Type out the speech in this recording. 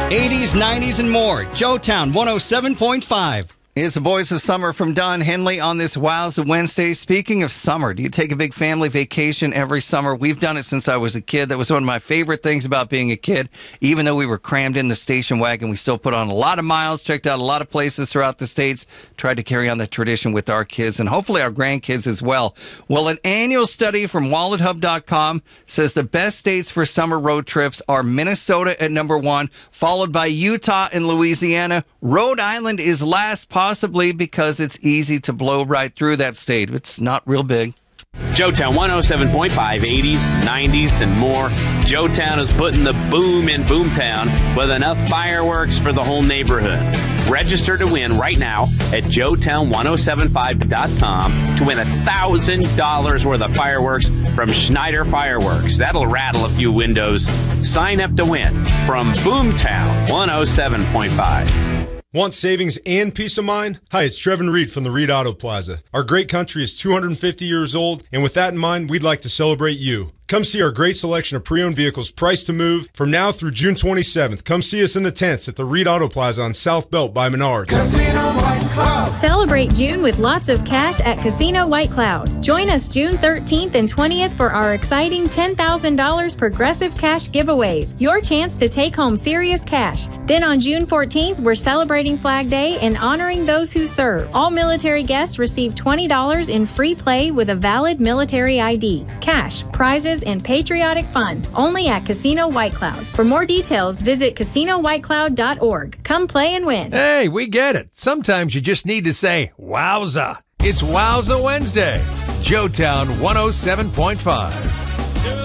80s, 90s, and more. Joetown 107.5. It's the Boys of Summer from Don Henley on this Wowza Wednesday. Speaking of summer, do you take a big family vacation every summer? We've done it since I was a kid. That was one of my favorite things about being a kid. Even though we were crammed in the station wagon, we still put on a lot of miles, checked out a lot of places throughout the states, tried to carry on the tradition with our kids and hopefully our grandkids as well. Well, an annual study from WalletHub.com says the best states for summer road trips are Minnesota at number 1, followed by Utah and Louisiana. Rhode Island is last, possibly because it's easy to blow right through that state. It's not real big. Joetown 107.5, 80s, 90s, and more. Joetown is putting the boom in Boomtown with enough fireworks for the whole neighborhood. Register to win right now at Joetown1075.com to win $1,000 worth of fireworks from Schneider Fireworks. That'll rattle a few windows. Sign up to win from Boomtown 107.5. Want savings and peace of mind? Hi, it's Trevin Reed from the Reed Auto Plaza. Our great country is 250 years old, and with that in mind, we'd like to celebrate you. Come see our great selection of pre-owned vehicles priced to move from now through June 27th. Come see us in the tents at the Reed Auto Plaza on South Belt by Menards. Casino White Cloud. Celebrate June with lots of cash at Casino White Cloud. Join us June 13th and 20th for our exciting $10,000 Progressive Cash giveaways. Your chance to take home serious cash. Then on June 14th, we're celebrating Flag Day and honoring those who serve. All military guests receive $20 in free play with a valid military ID. Cash, prizes, and patriotic fun. Only at Casino White Cloud. For more details, visit CasinoWhiteCloud.org. Come play and win. Hey, we get it. Sometimes you just need to say, wowza. It's Wowza Wednesday. Joetown 107.5.